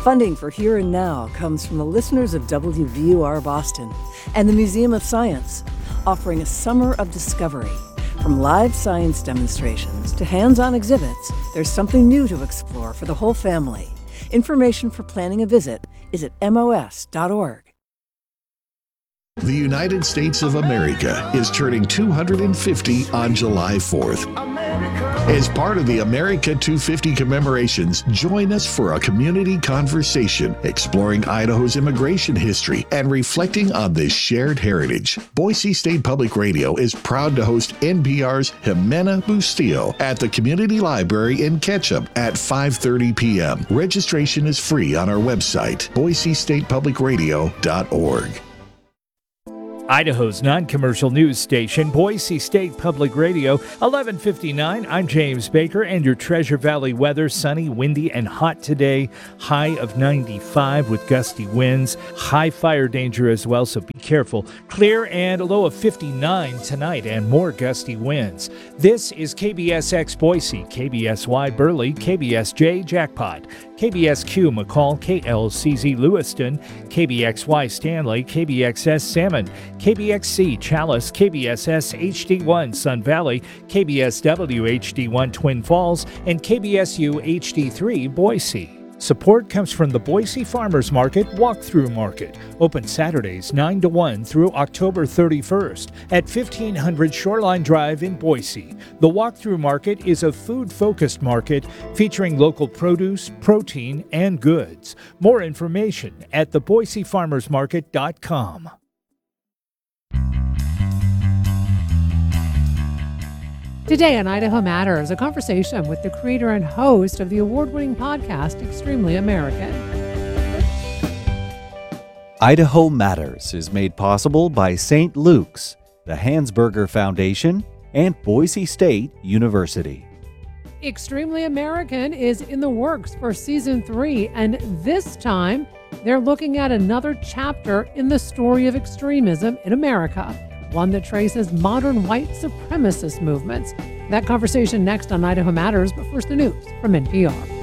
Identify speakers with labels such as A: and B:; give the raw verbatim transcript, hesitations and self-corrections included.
A: Funding for Here and Now comes from the listeners of W V U R Boston and the Museum of Science, offering a summer of discovery. From live science demonstrations to hands-on exhibits, there's something new to explore for the whole family. Information for planning a visit is at M O S dot org.
B: The United States of America is turning two hundred fifty on July fourth. As part of the America two fifty commemorations, join us for a community conversation exploring Idaho's immigration history and reflecting on this shared heritage. Boise State Public Radio is proud to host N P R's Jimena Bustillo at the Community Library in Ketchum at five thirty p.m. Registration is free on our website, boise state public radio dot org.
C: Idaho's non-commercial news station, Boise State Public Radio, eleven fifty-nine. I'm James Baker, and your Treasure Valley weather, sunny, windy, and hot today. High of ninety-five with gusty winds. High fire danger as well, so be careful. Clear and a low of fifty-nine tonight, and more gusty winds. This is K B S X Boise, K B S Y Burley, K B S J Jackpot, K B S Q McCall, K L C Z Lewiston, K B X Y Stanley, K B X S Salmon, K B X C Chalice, K B S S H D one Sun Valley, K B S W H D one Twin Falls, and K B S U H D three Boise. Support comes from the Boise Farmers Market Walkthrough Market, open Saturdays nine to one through October thirty-first at fifteen hundred Shoreline Drive in Boise. The Walkthrough Market is a food-focused market featuring local produce, protein, and goods. More information at the boise farmers market dot com.
D: Today on Idaho Matters, a conversation with the creator and host of the award-winning podcast, Extremely American.
E: Idaho Matters is made possible by Saint Luke's, the Hansberger Foundation, and Boise State University.
D: Extremely American is in the works for season three, and this time they're looking at another chapter in the story of extremism in America, one that traces modern white supremacist movements. That conversation next on Idaho Matters, but first the news from N P R.